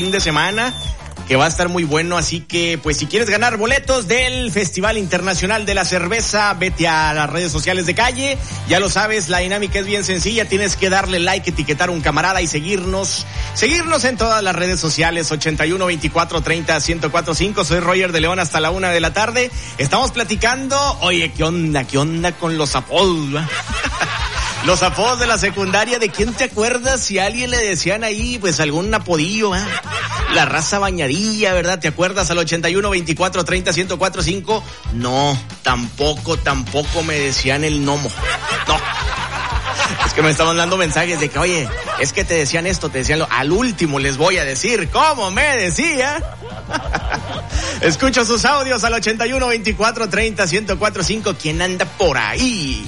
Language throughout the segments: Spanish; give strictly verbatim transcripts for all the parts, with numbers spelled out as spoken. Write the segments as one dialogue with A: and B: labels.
A: fin de semana que va a estar muy bueno, así que pues si quieres ganar boletos del Festival Internacional de la Cerveza, vete a las redes sociales de Calle, ya lo sabes, la dinámica es bien sencilla, tienes que darle like, etiquetar a un camarada y seguirnos, seguirnos en todas las redes sociales, ochenta y uno, veinticuatro, treinta, ciento cuatro cinco, soy Roger de León hasta la una de la tarde, estamos platicando, oye, ¿qué onda, qué onda con los apodos? Los apodos de la secundaria, ¿de quién te acuerdas? Si a alguien le decían ahí, pues algún apodillo, ¿eh? La raza bañadilla, ¿verdad? ¿Te acuerdas al ochenta y uno, veinticuatro, treinta, ciento cuatro cinco? No, tampoco, tampoco me decían el gnomo. No. Es que me estaban dando mensajes de que, oye, es que te decían esto, te decían lo... Al último les voy a decir cómo me decía. Escucho sus audios al ochenta y uno, veinticuatro, treinta, ciento cuatro cinco. ¿Quién anda por ahí?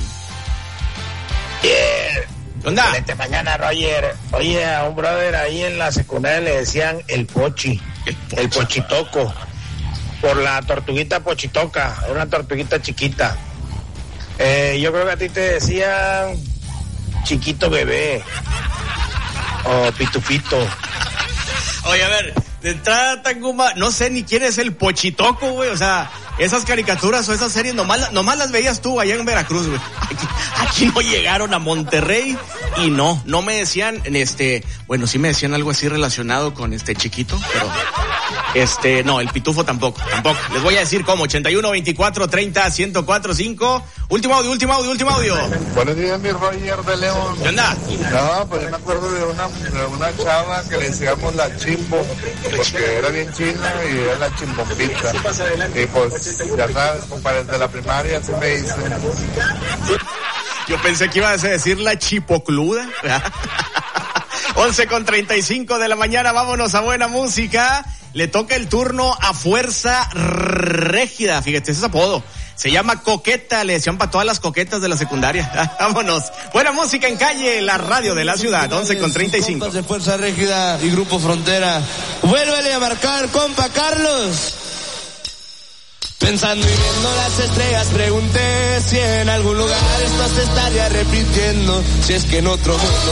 B: Yeah.
A: ¿Onda?
B: Excelente mañana, Roger. Oye, a un brother ahí en la secundaria le decían el pochi, el, pochi. el pochitoco, por la tortuguita pochitoca, era una tortuguita chiquita. Eh, yo creo que a ti te decían chiquito bebé o pitufito.
A: Oye, a ver, de entrada Tacuma, no sé ni quién es el pochitoco, güey, o sea, esas caricaturas o esas series nomás, nomás las veías tú allá en Veracruz, güey. Aquí, aquí no llegaron a Monterrey y no, no me decían, este, bueno, sí me decían algo así relacionado con este chiquito, pero, este, no, el pitufo tampoco, tampoco. Les voy a decir cómo, ochenta y uno, veinticuatro, treinta, ciento cuatro cinco. Último audio, último audio, último audio.
C: Buenos días, mi Roger de León.
A: ¿Qué onda?
C: No, pues yo me acuerdo de una, de una chava que le decíamos la chimbo, porque era bien china y era la chimbombita. Y pues, ya sabes, compadre, desde la primaria así me dicen.
A: Yo pensé que ibas a decir la chipocluda. once con treinta y cinco de la mañana, vámonos a buena música. Le toca el turno a Fuerza Régida, fíjate, ese es apodo. Se llama Coqueta, le decían para todas las coquetas de la secundaria. Vámonos. Buena música en Calle, la radio de la ciudad, once con treinta y cinco.
D: De Fuerza Régida y Grupo Frontera. Vuélvele a marcar, compa Carlos. Pensando y viendo las estrellas, pregunté si en algún lugar esto se estaría repitiendo, si es que en otro mundo